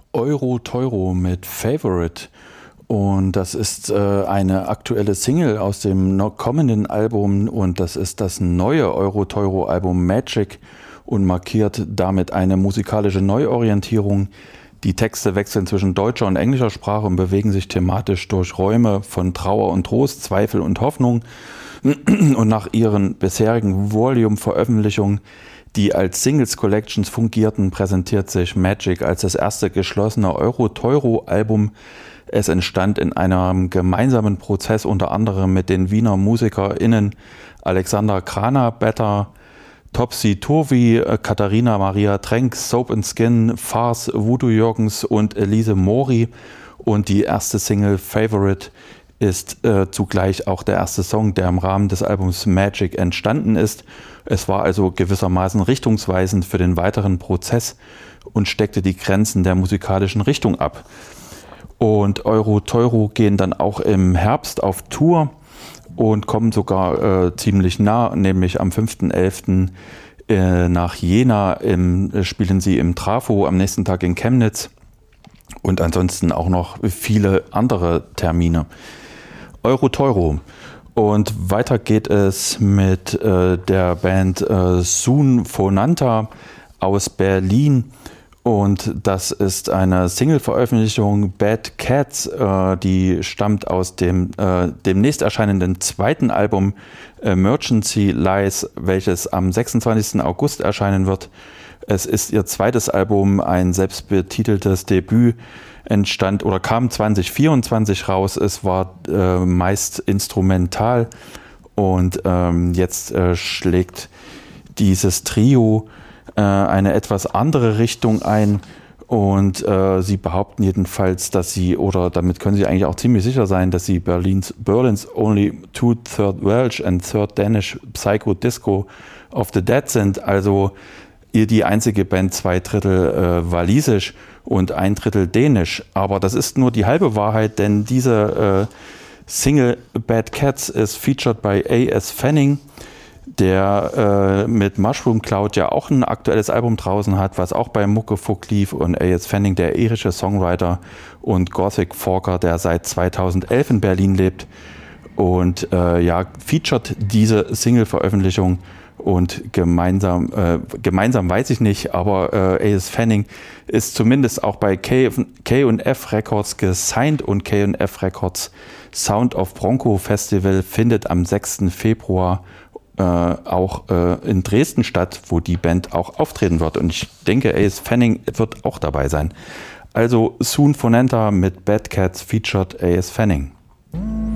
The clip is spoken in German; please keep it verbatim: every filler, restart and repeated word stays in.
Euro Teuro mit Favorite. Und das ist äh, eine aktuelle Single aus dem noch kommenden Album und das ist das neue Euro Teuro Album Magic und markiert damit eine musikalische Neuorientierung. Die Texte wechseln zwischen deutscher und englischer Sprache und bewegen sich thematisch durch Räume von Trauer und Trost, Zweifel und Hoffnung. Und nach ihren bisherigen Volume-Veröffentlichungen, die als Singles Collections fungierten, präsentiert sich Magic als das erste geschlossene Euro Teuro Album. Es entstand in einem gemeinsamen Prozess unter anderem mit den Wiener MusikerInnen Alexander Kraner-Better, Topsy Turvy, Katharina Maria Trenk, Soap and Skin, Fars, Voodoo Jürgens und Elise Mori. Und die erste Single Favorite ist äh, zugleich auch der erste Song, der im Rahmen des Albums Magic entstanden ist. Es war also gewissermaßen richtungsweisend für den weiteren Prozess und steckte die Grenzen der musikalischen Richtung ab. Und Euro Teuro gehen dann auch im Herbst auf Tour und kommen sogar äh, ziemlich nah, nämlich am fünften elften äh, nach Jena im, äh, spielen sie im Trafo, am nächsten Tag in Chemnitz und ansonsten auch noch viele andere Termine. Euro Teuro. Und weiter geht es mit äh, der Band äh, Soon Phonanta aus Berlin. Und das ist eine Single-Veröffentlichung, Bad Cats, äh, die stammt aus dem äh, demnächst erscheinenden zweiten Album Emergency Lies, welches am sechsundzwanzigsten August erscheinen wird. Es ist ihr zweites Album, ein selbstbetiteltes Debüt, entstand oder kam zwanzig vierundzwanzig raus. Es war äh, meist instrumental und ähm, jetzt äh, schlägt dieses Trio äh, eine etwas andere Richtung ein und äh, sie behaupten jedenfalls, dass sie, oder damit können sie eigentlich auch ziemlich sicher sein, dass sie Berlins, Berlin's only two-third Welsh and third Danish Psycho Disco of the Dead sind, also ihr die einzige Band, zwei Drittel äh, walisisch und ein Drittel dänisch. Aber das ist nur die halbe Wahrheit, denn diese äh, Single Bad Cats ist featured bei A S Fanning, der äh, mit Mushroom Cloud ja auch ein aktuelles Album draußen hat, was auch bei Muckefuck lief, und A S Fanning, der irische Songwriter, und Gothic Forker, der seit zweitausendelf in Berlin lebt und äh, ja, featured diese Single-Veröffentlichung. Und gemeinsam, äh, gemeinsam weiß ich nicht, aber äh, A S Fanning ist zumindest auch bei K und F Records gesigned und K und F Records Sound of Bronco Festival findet am sechsten Februar äh, auch äh, in Dresden statt, wo die Band auch auftreten wird. Und ich denke, A S Fanning wird auch dabei sein. Also Soon Phonanta mit Bad Cats featured A S Fanning.